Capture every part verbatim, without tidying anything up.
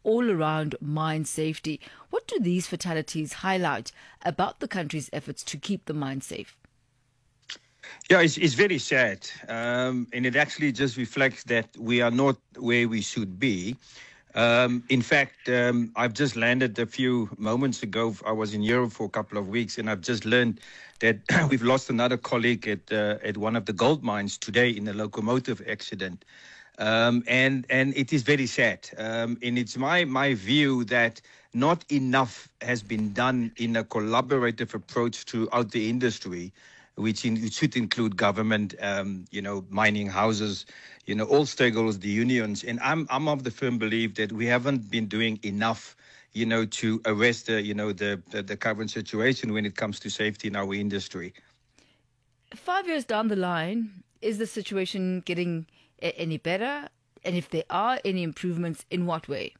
all around mine safety. What do these fatalities highlight about the country's efforts to keep the mine safe? Yeah, it's, it's very sad. Um, and it actually just reflects that we are not where we should be. Um, in fact, um, I've just landed a few moments ago. I was in Europe for a couple of weeks, and I've just learned that we've lost another colleague at uh, at one of the gold mines today in a locomotive accident. Um, and and it is very sad. Um, and it's my my view that not enough has been done in a collaborative approach throughout the industry, which, in, which should include government, um, you know, mining houses, you know, all stakeholders, the unions. And I'm I'm of the firm belief that we haven't been doing enough, you know, to arrest the, you know, the, the, the current situation when it comes to safety in our industry. Five years down the line, is the situation getting a- any better? And if there are any improvements, in what way?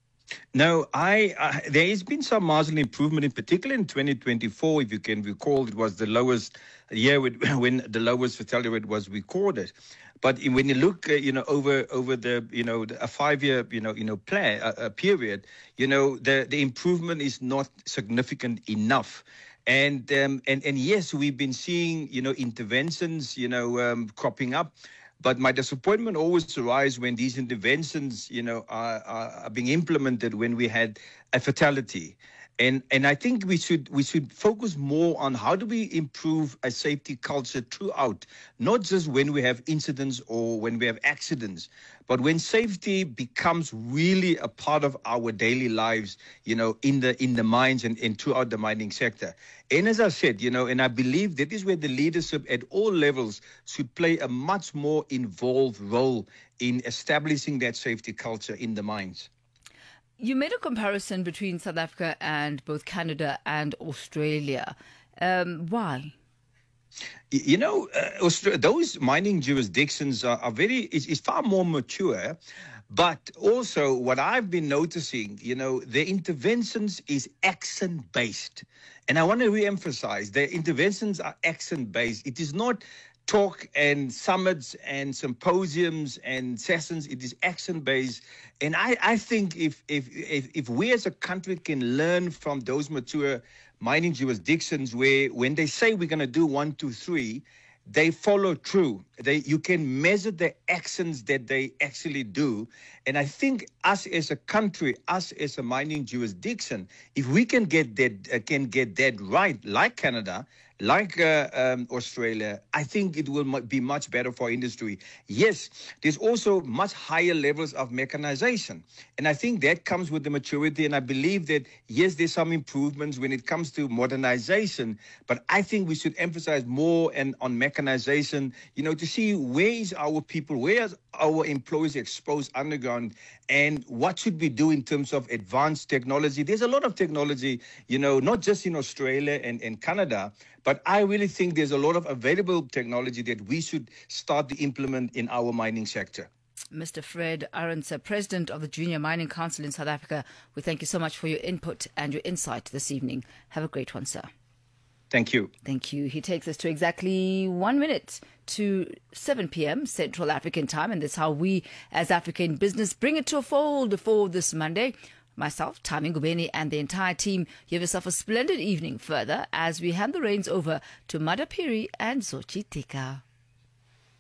No, I, I there has been some marginal improvement, in particular in twenty twenty-four. If you can recall, it was the lowest year with, when the lowest fatality rate was recorded. But when you look, uh, you know, over over the, you know, the, a five-year, you know, you know, plan, a, a period, you know, the the improvement is not significant enough. And um, and and yes, we've been seeing, you know, interventions, you know, um, cropping up. But my disappointment always arises when these interventions, you know, are, are, are being implemented when we had a fatality. And and I think we should we should focus more on how do we improve a safety culture throughout, not just when we have incidents or when we have accidents, but when safety becomes really a part of our daily lives, you know, in the in the mines and, and throughout the mining sector. And as I said, you know, and I believe that is where the leadership at all levels should play a much more involved role in establishing that safety culture in the mines. You made a comparison between South Africa and both Canada and Australia. Um, why? You know, uh, Austra- those mining jurisdictions are, are very, is, is far more mature. But also what I've been noticing, you know, the interventions is action-based. And I want to re-emphasize, the interventions are action-based. It is not talk and summits and symposiums and sessions. It is action-based. And I, I think if, if if if we as a country can learn from those mature mining jurisdictions where when they say we're going to do one, two, three, they follow through. They you can measure the actions that they actually do. And I think us as a country, us as a mining jurisdiction, if we can get that uh, can get that right, like Canada, like uh, um, Australia, I think it will mu- be much better for industry. Yes, there's also much higher levels of mechanization. And I think that comes with the maturity. And I believe that, yes, there's some improvements when it comes to modernization. But I think we should emphasize more and on mechanization, you know, to see where is our people, where is our employees exposed underground, and what should we do in terms of advanced technology. There's a lot of technology, you know, not just in Australia and, and Canada, but I really think there's a lot of available technology that we should start to implement in our mining sector. Mister Fred Arendse, President of the Junior Mining Council in South Africa, we thank you so much for your input and your insight this evening. Have a great one, sir. Thank you. Thank you. He takes us to exactly one minute to seven p.m. Central African time, and that's how we as African business bring it to a fold for this Monday. Myself, Tami Ngubeni, and the entire team, you have yourself a splendid evening further as we hand the reins over to Madapiri and Zochi Tika.